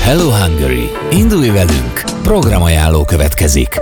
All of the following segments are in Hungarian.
Hello Hungary! Indulj velünk! Programajánló következik.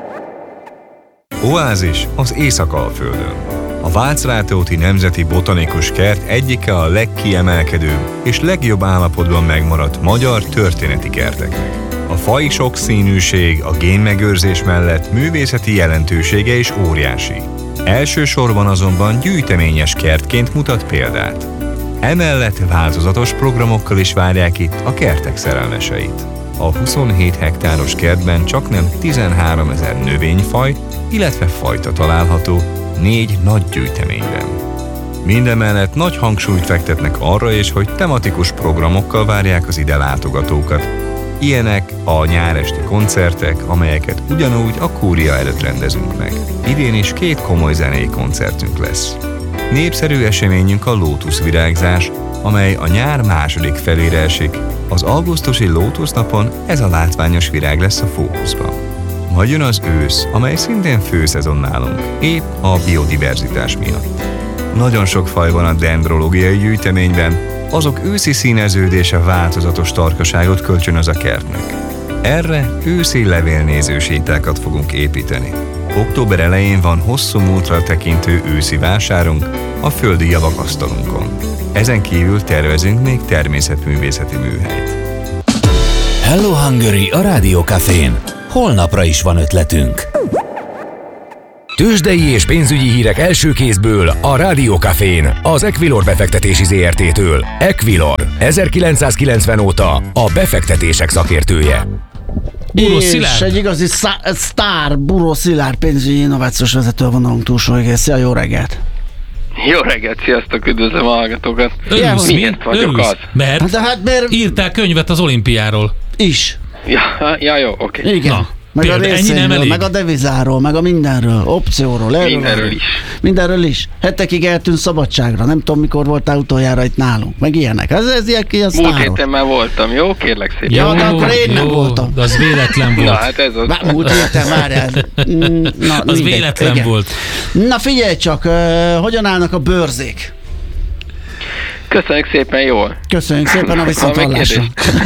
Oázis az Észak-Alföldön. A Vácrátóti Nemzeti Botanikus Kert egyike a legkiemelkedőbb és legjobb állapotban megmaradt magyar történeti kerteknek. A faji sokszínűség, a génmegőrzés mellett művészeti jelentősége is óriási. Elsősorban azonban gyűjteményes kertként mutat példát. Emellett változatos programokkal is várják itt a kertek szerelmeseit. A 27 hektáros kertben csaknem 13 000 növényfaj, illetve fajta található 4 nagy gyűjteményben. Mindemellett nagy hangsúlyt fektetnek arra is, hogy tematikus programokkal várják az ide látogatókat. Ilyenek a nyáresti koncertek, amelyeket ugyanúgy a kúria előtt rendezünk meg. Idén is 2 komoly zenei koncertünk lesz. Népszerű eseményünk a lótuszvirágzás, amely a nyár második felére esik. Az augusztusi lótusznapon ez a látványos virág lesz a fókuszban. Majd jön az ősz, amely szintén főszezon nálunk, épp a biodiverzitás miatt. Nagyon sok faj van a dendrológiai gyűjteményben, azok őszi színeződése változatos tarkaságot kölcsönöz a kertnek. Erre őszi levélnéző sétákat fogunk építeni. Október elején van hosszú múltra tekintő őszi vásárunk a földi javak asztalunkon. Ezen kívül tervezünk még természetművészeti műhelyt. Hello Hungary a Rádió Cafén. Holnapra is van ötletünk. Tőzsdei és pénzügyi hírek első kézből a Rádió Cafén, az Equilor befektetési ZRT-től. Equilor, 1990 óta a befektetések szakértője. Buró Szilárd. És egy igazi sztár, Buró Szilárd pénzügyi innovációs vezető a vonalunk túlsó végén. Szia, jó reggelt! Jó reggelt, sziasztok, üdvözlöm a hallgatókat. Miért vagyok az? Mert írtál könyvet az olimpiáról. Is. Ja jó, oké. Igen. Na. Meg a részvényről, meg a devizáról, meg a mindenről, opcióról, mindenről is. Hetekig eltűnt szabadságra, nem tudom mikor voltál utoljára itt nálunk, meg ilyenek. Ez ilyen sztáros. Múlt héten már voltam, jó? Kérlek szépen. Ja, de akkor én nem voltam. De az véletlen volt. Na, hát ez az. Múlt héten várjál. Az véletlen volt. Na figyelj csak, hogyan állnak a bőrzék? Köszönjük szépen, jól. Köszönjük szépen a viszonthallásra.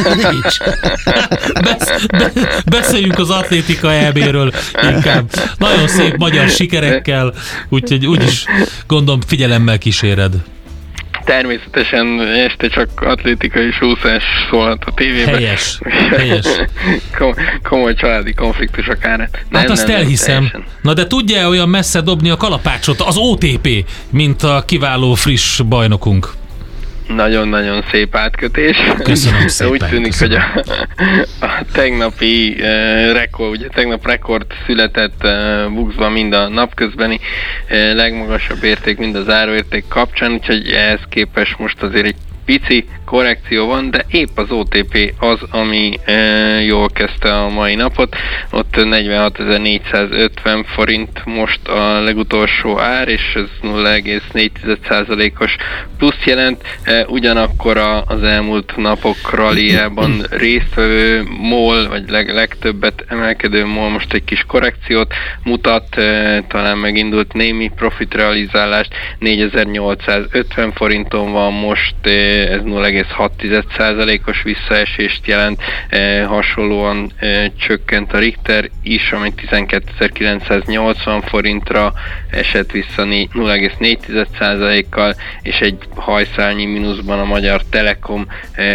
Beszéljünk az atlétika EB-ről inkább. Nagyon szép magyar sikerekkel, úgyhogy úgyis gondolom figyelemmel kíséred. Természetesen este csak atlétikai úszás szólhat a tévében. Helyes. Komoly családi konfliktusok árát. Hát azt elhiszem. Na de tudja olyan messze dobni a kalapácsot az OTP, mint a kiváló friss bajnokunk? Nagyon-nagyon szép átkötés. Köszönöm szépen. Úgy tűnik, hogy a tegnapi rekord, ugye tegnap rekord született Buxban mind a napközbeni legmagasabb érték, mind a záróérték kapcsán, úgyhogy ehhez képest most azért egy pici korrekció van, de épp az OTP az, ami jól kezdte a mai napot. Ott 46.450 forint most a legutolsó ár, és ez 0,4%-os plusz jelent. Ugyanakkor az elmúlt napok rallyjában résztvevő MOL, vagy legtöbbet emelkedő MOL most egy kis korrekciót mutat, talán megindult némi profitrealizálást, 4850 forinton van most, ez 0,6%-os visszaesést jelent, hasonlóan csökkent a Richter is, ami 12.980 forintra esett vissza 0,4%-kal, és egy hajszálnyi mínuszban a Magyar Telekom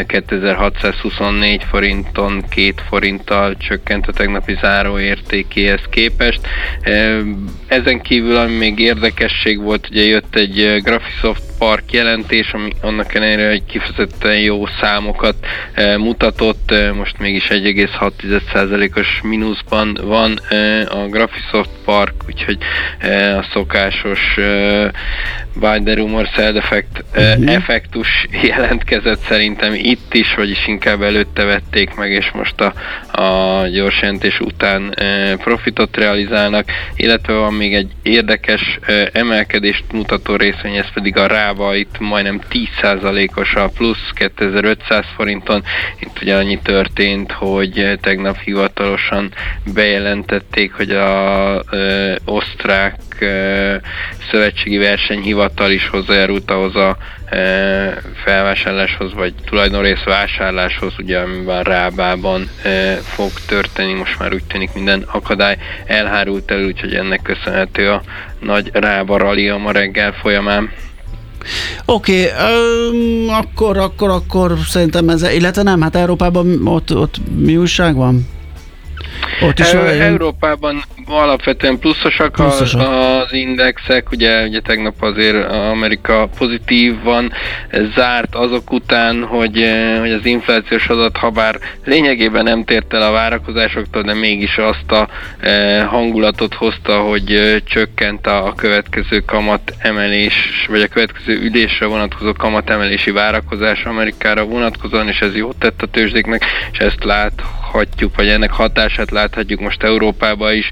2624 forinton 2 forinttal csökkent a tegnapi záróértékéhez képest. Ezen kívül, ami még érdekesség volt, ugye jött egy Graphisoft Park jelentés, ami annak ellenére, hogy kifejezetten jó számokat mutatott, most mégis 1,6%-os mínuszban van a Graphisoft Park, úgyhogy a szokásos buy the rumor sell effect effektus jelentkezett szerintem itt is, vagyis inkább előtte vették meg, és most a gyors jelentés után profitot realizálnak, illetve van még egy érdekes emelkedést mutató részvény, ez pedig a Ráva, itt majdnem 10%-os a plusz 2500 forinton. Itt ugye annyi történt, hogy tegnap hivat hivatalosan bejelentették, hogy a osztrák szövetségi versenyhivatal is hozzájárult ahhoz a felvásárláshoz, vagy tulajdonrész vásárláshoz, ugye amiben Rábában fog történni, most már úgy tűnik minden akadály elhárult el, úgyhogy ennek köszönhető a nagy Rába rally a ma reggel folyamán. Oké, akkor szerintem ez, illetve nem, hát Európában ott mi újság van? Ott is Európában alapvetően pluszosak az indexek, ugye tegnap azért Amerika pozitív van, zárt azok után, hogy az inflációs adat, ha bár lényegében nem tért el a várakozásoktól, de mégis azt a hangulatot hozta, hogy csökkent a következő kamatemelés, vagy a következő ülésre vonatkozó kamatemelési várakozás Amerikára vonatkozóan, és ez jót tett a tőzsdéknek, és ezt láthatjuk, vagy ennek hatását láthatjuk most Európában is,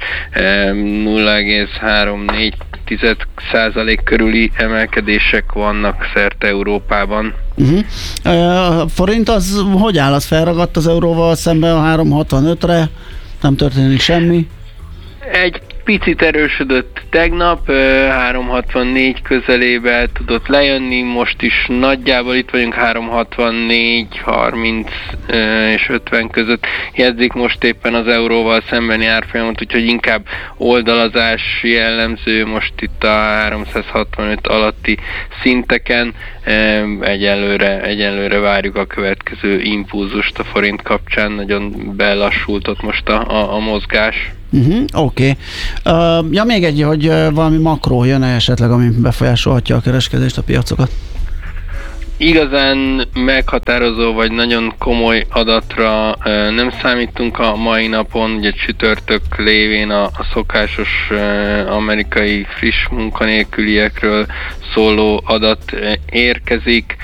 0,34% körüli emelkedések vannak szerte Európában. A forint az hogy áll? Az felragadt az euróval szemben a 3,65-re? Nem történik semmi? Egy picit erősödött tegnap, 3,64 közelébe tudott lejönni, most is nagyjából itt vagyunk 3,64, 30 és 50 között jegyzik most éppen az euróval szembeni árfolyamot, úgyhogy inkább oldalazás jellemző most itt a 365 alatti szinteken. Egyelőre várjuk a következő impulzust a forint kapcsán, nagyon belassult ott most a mozgás. Oké. Ja, még egy, hogy valami makró jön-e esetleg, ami befolyásolhatja a kereskedést, a piacokat? Igazán meghatározó vagy nagyon komoly adatra nem számítunk a mai napon, ugye csütörtök lévén a szokásos amerikai friss munkanélküliekről szóló adat érkezik,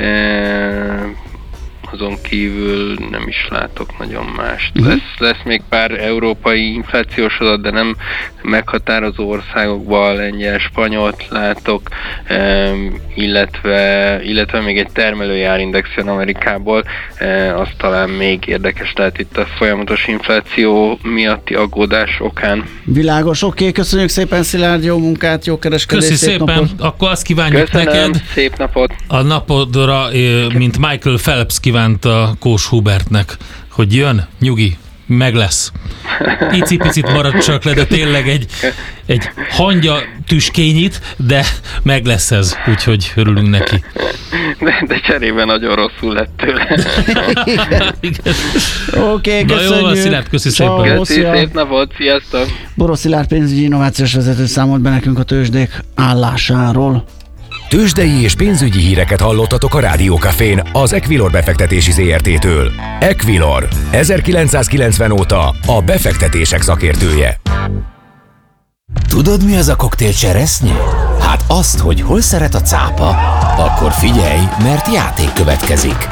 azon kívül nem is látok nagyon mást. Lesz még pár európai inflációs adat, de nem meghatározó országokban, lengyel, spanyolt látok, illetve még egy termelői árindex jön Amerikából, az talán még érdekes lehet itt a folyamatos infláció miatti aggódás okán. Világos, oké, köszönjük szépen, Szilárd, jó munkát, jó kereskedést. Köszi szépen, napot. Akkor azt kívánjuk neked. Szép napot. A napodra, mint Michael Phelps kívánt a Kós Hubertnek, hogy jön, nyugi, meg lesz. Icipicit marad csak le, de tényleg egy hangya tüskényit, de meg lesz ez, úgyhogy örülünk neki. De cserében nagyon rosszul lett tőle. Oké, köszönjük. Na jó, van, Szilárd, köszi szépen. Köszi, szép napot, sziasztok. Boros Szilárd pénzügyi innovációs vezető számolt be nekünk a tőzsdék állásáról. Tőzsdei és pénzügyi híreket hallottatok a Rádió Cafén az Equilor befektetési ZRT-től. Equilor, 1990 óta a befektetések szakértője. Tudod, mi az a koktél cseresznye? Hát azt, hogy hol szeret a cápa, akkor figyelj, mert játék következik.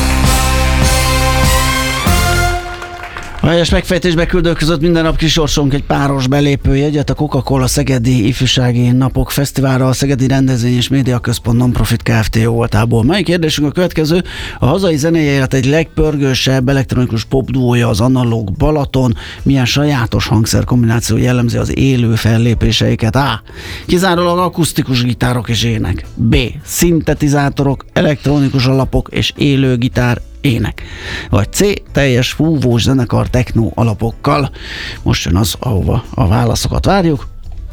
A helyes megfejtésbe küldők között minden nap kisorsunk egy páros belépőjegyet a Coca-Cola Szegedi Ifjúsági Napok Fesztiválra a Szegedi Rendezvény és Média Központ Nonprofit Kft. Jó voltából. Mai kérdésünk a következő: a hazai zenei élet egy legpörgősebb elektronikus popduója az Analóg Balaton. Milyen sajátos hangszerkombináció jellemzi az élő fellépéseiket? A. Kizárólag akusztikus gitárok és ének. B. Szintetizátorok, elektronikus alapok és élő gitár, ének. Vagy C. Teljes fúvós zenekar techno alapokkal. Most jön az, ahova a válaszokat várjuk.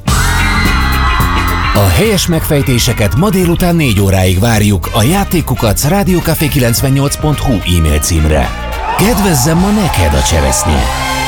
A helyes megfejtéseket ma délután 4 óráig várjuk a játékukac rádiókafé98.hu e-mail címre. Kedvezzem ma neked a cseresznye!